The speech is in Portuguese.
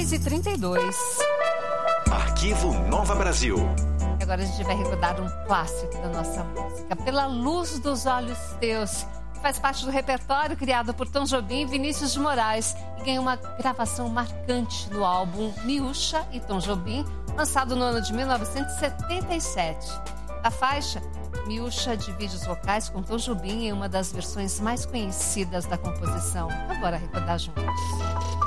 6h32. Arquivo Nova Brasil. Agora a gente vai recordar um clássico da nossa música, Pela Luz dos Olhos Teus, que faz parte do repertório criado por Tom Jobim e Vinícius de Moraes e ganhou uma gravação marcante no álbum Miúcha e Tom Jobim, lançado no ano de 1977. A faixa, Miúcha divide os vocais com Tom Jobim em uma das versões mais conhecidas da composição. Então bora recordar juntos.